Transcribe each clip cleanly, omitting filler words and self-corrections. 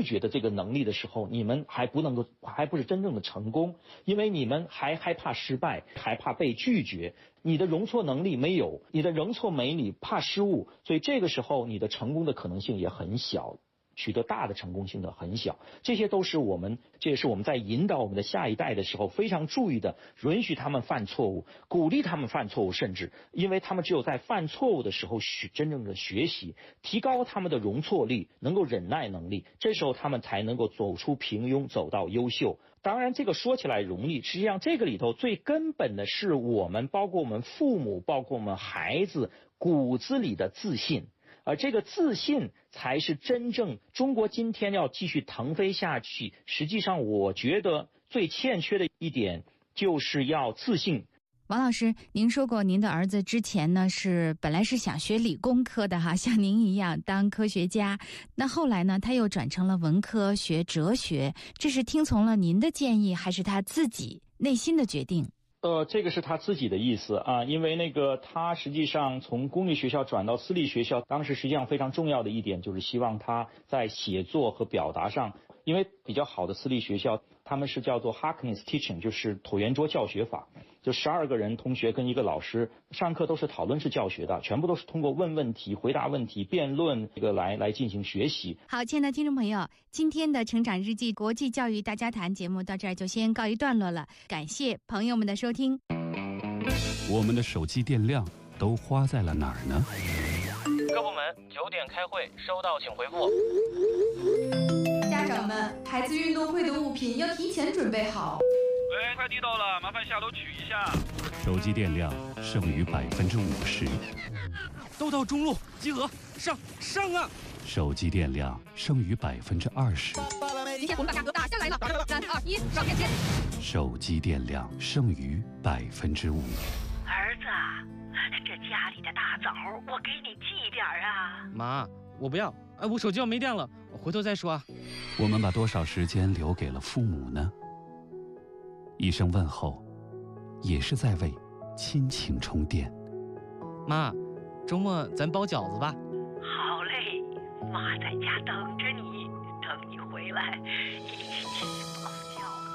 拒绝的这个能力的时候，你们还不是真正的成功，因为你们还害怕失败，还怕被拒绝，你的容错能力没有，你的容错没理，怕失误，所以这个时候你的成功的可能性也很小，取得大的成功性的很小。这也是我们在引导我们的下一代的时候非常注意的，允许他们犯错误，鼓励他们犯错误，甚至因为他们只有在犯错误的时候真正的学习，提高他们的容错力，能够忍耐能力，这时候他们才能够走出平庸，走到优秀。当然这个说起来容易，实际上这个里头最根本的是我们，包括我们父母，包括我们孩子骨子里的自信。而这个自信才是真正中国今天要继续腾飞下去，实际上我觉得最欠缺的一点就是要自信。 王老师，您说过您的儿子之前呢本来是想学理工科的哈，像您一样当科学家，那后来呢他又转成了文科学哲学，这是听从了您的建议，还是他自己内心的决定？ 这个是他自己的意思啊，因为他实际上从公立学校转到私立学校，当时实际上非常重要的一点就是希望他在写作和表达上，因为比较好的私立学校他们是叫做 Harkness Teaching， 就是椭圆桌教学法，就12个人同学跟一个老师上课都是讨论式教学的，全部都是通过问问题、回答问题、辩论来进行学习。 好，亲爱的听众朋友，今天的成长日记国际教育大家谈节目到这儿就先告一段落了，感谢朋友们的收听。 我们的手机电量都花在了哪儿呢？ 各部门9点开会，收到请回复。 家长们，孩子运动会的物品要提前准备好。 喂，快递到了，麻烦下楼取一下。 手机电量剩余50%。 都到中路，集合，上啊！ 手机电量剩余20%。 今天红大价格打下来了，3、2、1，上链接。 手机电量剩余5%。 儿子，这家里的大枣我给你寄点啊。 妈，我不要，我手机要没电了，回头再说啊。 我们把多少时间留给了父母呢？一声问候，也是在为亲情充电。 妈，周末咱包饺子吧。 好嘞，妈在家等着你，等你回来一起包饺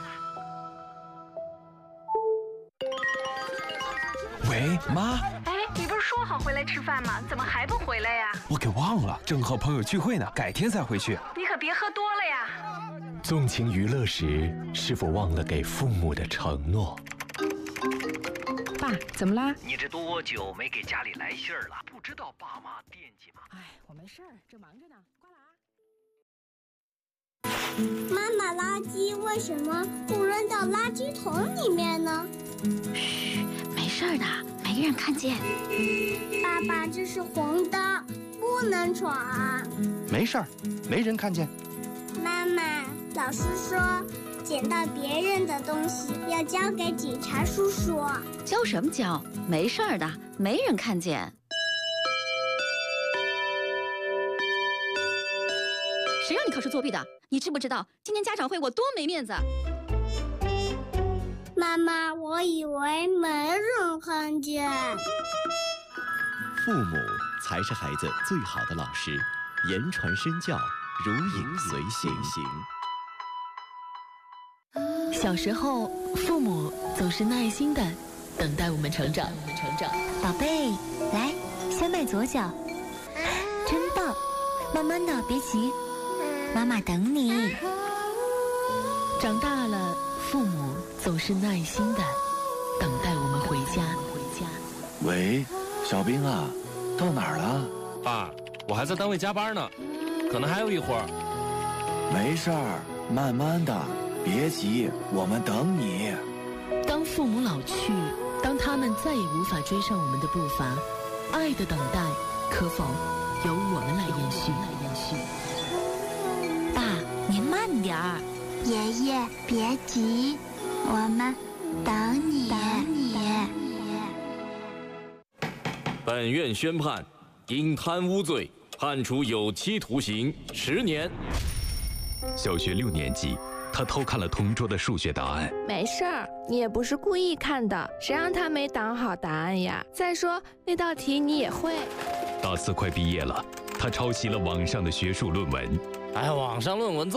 子。喂，妈。 你不是说好回来吃饭吗？怎么还不回来呀？ 我给忘了，正和朋友聚会呢，改天再回去。 你可别喝多了呀。 纵情娱乐时，是否忘了给父母的承诺？ 爸，怎么啦？ 你这多久没给家里来信儿了？不知道爸妈惦记吗？ 我没事儿，正忙着呢，挂了啊。 妈妈，垃圾为什么不扔到垃圾桶里面呢？ 嘘，没事的，没人看见。 爸爸，这是红灯，不能闯。 没事儿，没人看见。 妈妈，老师说捡到别人的东西要交给警察叔叔。 交什么交？没事的，没人看见。谁让你考试作弊的？你知不知道今天家长会我多没面子？ 妈妈，我以为没人看见。 父母才是孩子最好的老师，言传身教，如影随形。 小时候，父母总是耐心地等待我们成长。 宝贝，来，先迈左脚，真棒！慢慢的，别急，妈妈等你。 长大了，父母总是耐心地等待我们回家。 喂，小兵啊，到哪儿了？ 爸，我还在单位加班呢，可能还有一会儿。 没事儿，慢慢的，别急，我们等你。 当父母老去，当他们再也无法追上我们的步伐，爱的等待可否由我们来延续？ 爸，您慢点儿。 爷爷，别急，我们等你。 本院宣判，因贪污罪判处有期徒刑10年。 小学6年级，他偷看了同桌的数学答案。 没事儿，你也不是故意看的，谁让他没挡好答案呀？再说那道题你也会。 大4快毕业了，他抄袭了网上的学术论文。 网上论文